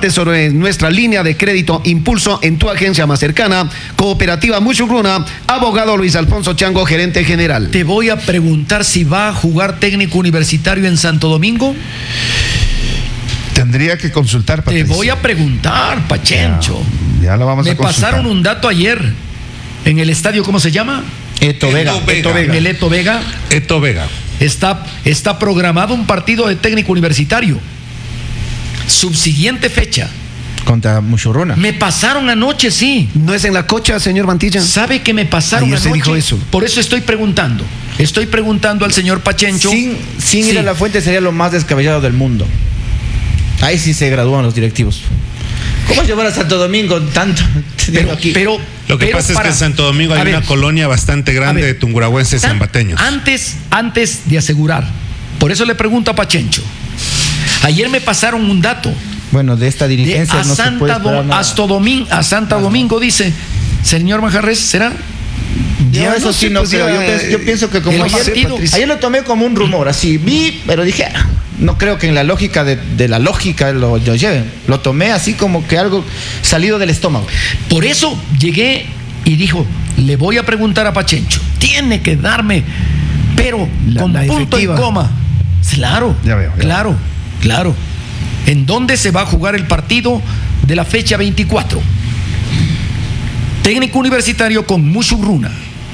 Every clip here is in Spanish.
debate sobre nuestra línea de crédito Impulso en tu agencia más cercana. Cooperativa Muchugruna, abogado Luis Alfonso Chango, gerente general. Te voy a preguntar si va a jugar técnico universitario en Santo Domingo. Tendría que consultar, Patricio. Te voy a preguntar, Pachencho. Ya lo vamos a consultar. Me pasaron un dato ayer en el estadio, ¿cómo se llama? Eto Vega. En el Eto Vega. Eto Vega. Está programado un partido de técnico universitario. Subsiguiente fecha. Contra Muchugruna. Me pasaron anoche, sí. ¿No es en la Cocha, señor Mantilla? ¿Sabe que me pasaron Ayer anoche? se dijo eso. Por eso estoy preguntando. Estoy preguntando al señor Pachencho. Sin ir a la fuente sería lo más descabellado del mundo. Ahí sí se gradúan los directivos. ¿Cómo llevar a Santo Domingo tanto? Pero lo que pasa es que en Santo Domingo hay una colonia bastante grande de tungurahuenses zambateños. Antes de asegurar, por eso le pregunto a Pachencho. Ayer me pasaron un dato. Bueno, de esta dirigencia no se puede esperar nada. A Santa Domingo, dice, señor Manjarres, ¿será? Yo eso sí no creo. Yo pienso que como ayer lo tomé como un rumor, así vi, pero dije, no creo que en la lógica de la lógica lo lleven. Lo tomé así como que algo salido del estómago. Por eso llegué y dijo, le voy a preguntar a Pachencho, tiene que darme, pero con punto y coma. Claro, ya veo. Claro. ¿En dónde se va a jugar el partido de la fecha 24? Técnico universitario con Muchugruna.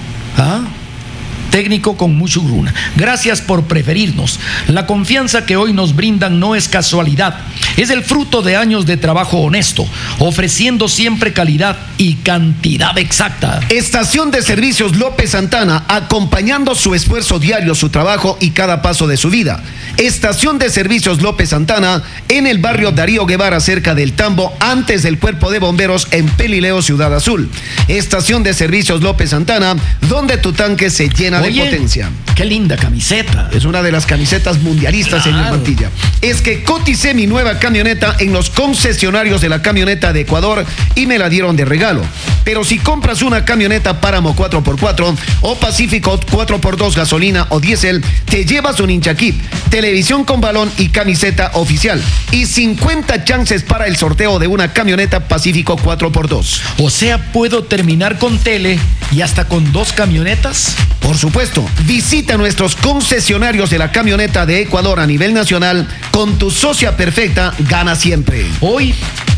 Técnico con Muchugruna. Gracias por preferirnos. La confianza que hoy nos brindan no es casualidad. Es el fruto de años de trabajo honesto, ofreciendo siempre calidad y cantidad exacta. Estación de Servicios López Santana, acompañando su esfuerzo diario, su trabajo y cada paso de su vida. Estación de Servicios López Santana, en el barrio Darío Guevara, cerca del Tambo, antes del Cuerpo de Bomberos, en Pelileo, Ciudad Azul. Estación de Servicios López Santana, donde tu tanque se llena de potencia. Qué linda camiseta. Es una de las camisetas mundialistas, señor Mantilla. Es que coticé mi nueva camioneta en los concesionarios de la camioneta de Ecuador y me la dieron de regalo. Pero si compras una camioneta Páramo 4x4 o Pacífico 4x2 gasolina o diésel, te llevas un hincha kit, televisión con balón y camiseta oficial, y 50 chances para el sorteo de una camioneta Pacífico 4x2. O sea, ¿puedo terminar con tele y hasta con 2 camionetas? Por supuesto, visita nuestros concesionarios de la camioneta de Ecuador a nivel nacional. Con tu socia perfecta, gana siempre. Hoy,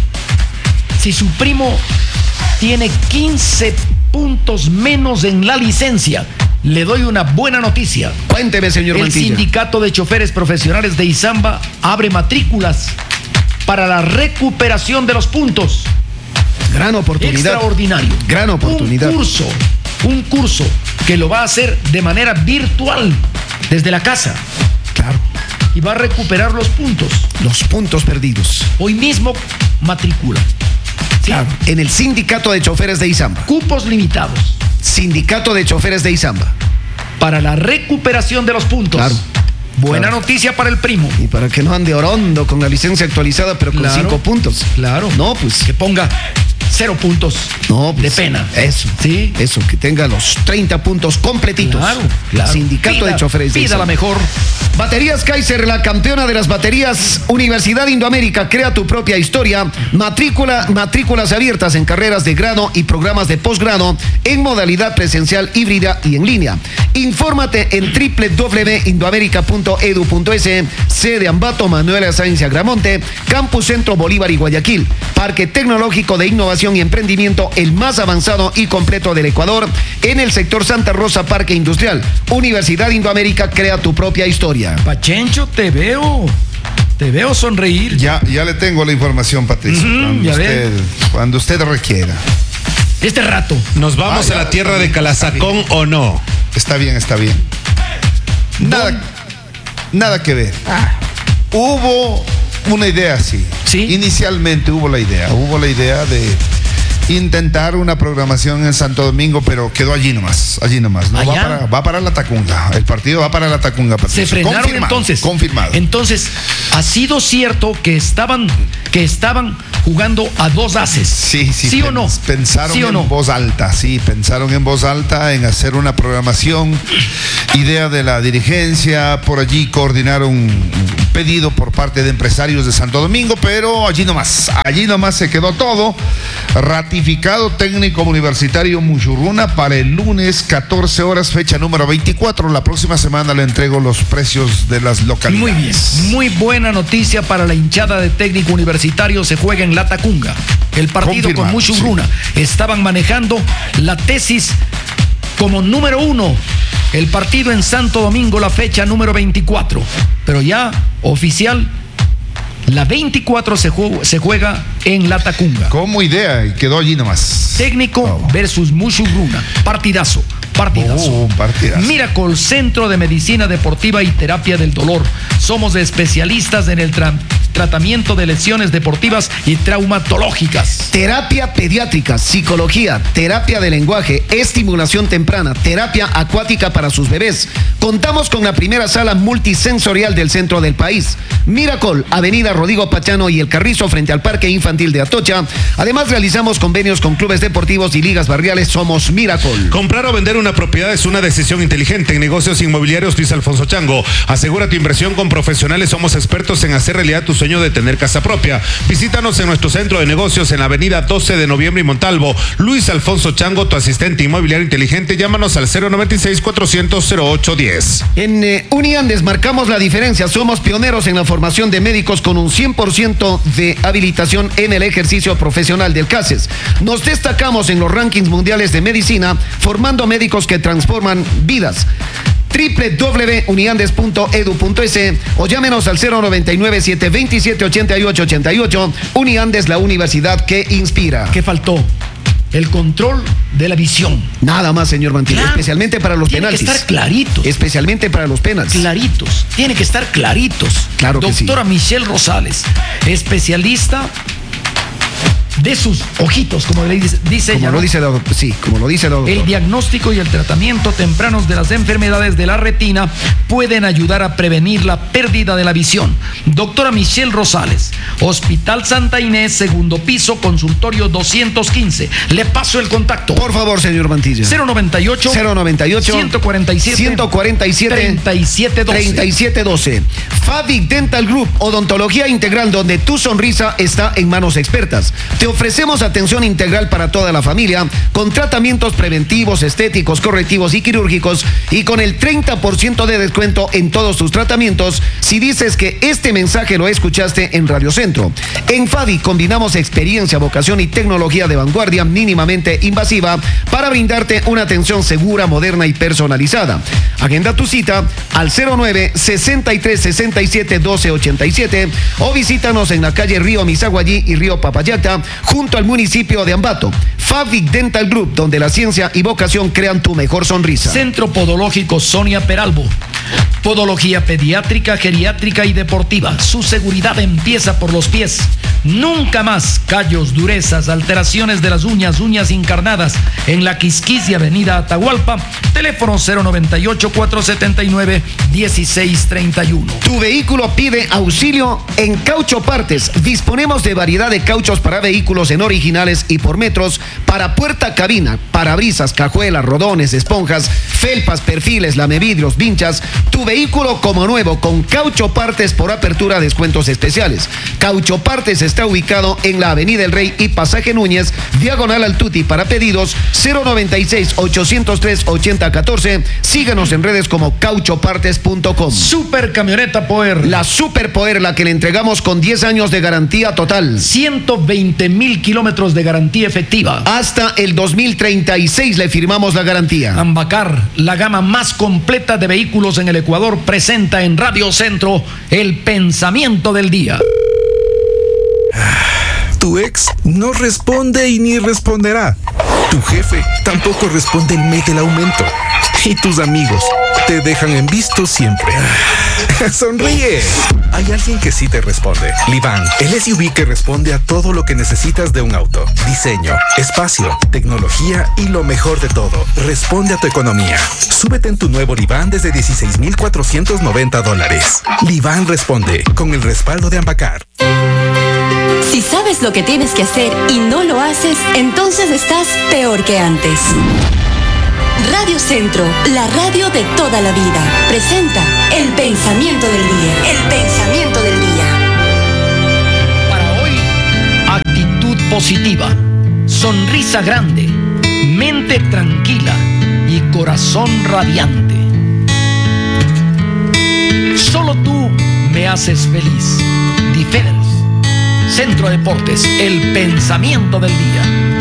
si su primo tiene 15 puntos menos en la licencia, le doy una buena noticia. Cuénteme, señor Mantilla. El Sindicato de Choferes Profesionales de Izamba abre matrículas para la recuperación de los puntos. Gran oportunidad. Extraordinario. Gran oportunidad. Un curso que lo va a hacer de manera virtual desde la casa. Claro. Y va a recuperar los puntos. Los puntos perdidos. Hoy mismo matricula. ¿Sí? Claro. En el Sindicato de Choferes de Izamba. Cupos limitados. Sindicato de Choferes de Izamba. Para la recuperación de los puntos. Claro. Buena noticia para el primo. Y para que no ande orondo con la licencia actualizada, pero con 5 puntos. Claro. No, pues. Que ponga 0 puntos. No, pues, de pena. Eso. Sí. Eso, que tenga los 30 puntos completitos. Claro. Sindicato de Choferes de Izamba. Pida la mejor. Baterías Kaiser, la campeona de las baterías. Universidad Indoamérica, crea tu propia historia. Matrículas abiertas en carreras de grado y programas de posgrado en modalidad presencial, híbrida y en línea. Infórmate en www.indoamerica.edu.es. Sede Ambato, Manuela Sáenz Agramonte, Campus Centro Bolívar y Guayaquil. Parque Tecnológico de Innovación y Emprendimiento, el más avanzado y completo del Ecuador, en el sector Santa Rosa, Parque Industrial. Universidad Indoamérica, crea tu propia historia. Pachencho, te veo sonreír. Ya le tengo la información, Patricio. Cuando usted requiera. Este rato. ¿Nos vamos a la tierra de Calazacón o no? Está bien. Nada que ver. Hubo una idea así. ¿Sí? Inicialmente hubo la idea de intentar una programación en Santo Domingo, pero quedó allí nomás. No, va para la Tacunga. El partido va para la Tacunga, Patricio. Se frenaron entonces. Confirmado. Entonces, ha sido cierto que estaban jugando a 2 ases. ¿Sí o no? Pensaron en voz alta, pensaron en voz alta en hacer una programación. Idea de la dirigencia, por allí coordinaron pedido por parte de empresarios de Santo Domingo, pero allí nomás se quedó todo. Ratificado técnico universitario Muchurruna para el lunes 14 horas, fecha número 24. La próxima semana le entrego los precios de las localidades. Muy bien, muy buena noticia para la hinchada de técnico universitario. Se juega en La Tacunga. El partido con Muchurruna. Sí. Estaban manejando la tesis como número 1. El partido en Santo Domingo, la fecha número 24. Pero ya oficial, la 24 se juega en La Tacunga. Como idea, y quedó allí nomás. Técnico versus Muchurruna. Partidazo. Partidazo. Miracle, Centro de Medicina Deportiva y Terapia del Dolor. Somos especialistas en el tratamiento de lesiones deportivas y traumatológicas. Terapia pediátrica, psicología, terapia de lenguaje, estimulación temprana, terapia acuática para sus bebés. Contamos con la primera sala multisensorial del centro del país. Miracle, Avenida Rodrigo Pachano y El Carrizo, frente al Parque Infantil de Atocha. Además, realizamos convenios con clubes deportivos y ligas barriales. Somos Miracle. Comprar o vender una propiedad es una decisión inteligente. En negocios inmobiliarios, Luis Alfonso Chango. Asegura tu inversión con profesionales. Somos expertos en hacer realidad tu sueño de tener casa propia. Visítanos en nuestro centro de negocios en la avenida 12 de noviembre y Montalvo. Luis Alfonso Chango, tu asistente inmobiliario inteligente. Llámanos al 096-400-0810. En Uniandes marcamos la diferencia. Somos pioneros en la formación de médicos con un 100% de habilitación en el ejercicio profesional del CACES. Nos destacamos en los rankings mundiales de medicina, formando médicos que transforman vidas. www.uniandes.edu.es o llámenos al 099-727-8888. Uniandes, la universidad que inspira. ¿Qué faltó? El control de la visión. Nada más, señor Mantilla. Claro. Especialmente para los penaltis. Tiene que estar claritos. Especialmente para los penaltis. Claritos. Tiene que estar claritos. Claro que sí. Doctora Michelle Rosales, especialista de sus ojitos, como le dice ella. Como lo dice el doctor. El diagnóstico y el tratamiento tempranos de las enfermedades de la retina pueden ayudar a prevenir la pérdida de la visión. Doctora Michelle Rosales, Hospital Santa Inés, segundo piso, consultorio 215. Le paso el contacto. Por favor, señor Mantilla. 098 147 3712. Favic Dental Group, odontología integral, donde tu sonrisa está en manos expertas. Te ofrecemos atención integral para toda la familia, con tratamientos preventivos, estéticos, correctivos y quirúrgicos, y con el 30% de descuento en todos tus tratamientos si dices que este mensaje lo escuchaste en Radio Centro. En Favic combinamos experiencia, vocación y tecnología de vanguardia mínimamente invasiva para brindarte una atención segura, moderna y personalizada. Agenda tu cita al 09-6367-1287 o visítanos en la calle Río Misaguallí y Río Papayacta, junto al municipio de Ambato. Favic Dental Group, donde la ciencia y vocación crean tu mejor sonrisa. Centro Podológico Sonia Peralbo. Podología pediátrica, geriátrica y deportiva. Su seguridad empieza por los pies. Nunca más callos, durezas, alteraciones de las uñas encarnadas. En la Quisquis Avenida Atahualpa. Teléfono 098-479-1631. Tu vehículo pide auxilio en Caucho Partes. Disponemos de variedad de cauchos para vehículos en originales y por metros, para puerta cabina, parabrisas, cajuelas, rodones, esponjas, felpas, perfiles, lamevidrios, vinchas. Tu vehículo como nuevo con Caucho Partes por apertura, descuentos especiales. Caucho Partes está ubicado en la Avenida El Rey y Pasaje Núñez, diagonal al Tuti. Para pedidos 096-803-8014. Síguenos en redes como cauchopartes.com. Super Camioneta Power. La Super Power, la que le entregamos con 10 años de garantía total. 120,000 kilómetros de garantía efectiva. Hasta el 2036 le firmamos la garantía. Ambacar, la gama más completa de vehículos en el Ecuador, presenta en Radio Centro el pensamiento del día. Tu ex no responde y ni responderá. Tu jefe tampoco responde el mes del aumento. Y tus amigos te dejan en visto siempre. ¡Sonríe! Hay alguien que sí te responde. Livan, el SUV que responde a todo lo que necesitas de un auto. Diseño, espacio, tecnología y lo mejor de todo, responde a tu economía. Súbete en tu nuevo Livan desde $16,490. Livan responde, con el respaldo de Ambacar. Si sabes lo que tienes que hacer y no lo haces, entonces estás peor que antes. Radio Centro, la radio de toda la vida, presenta el pensamiento del día. El pensamiento del día. Para hoy, actitud positiva, sonrisa grande, mente tranquila y corazón radiante. Solo tú me haces feliz. Diferes. Centro Deportes, el pensamiento del día.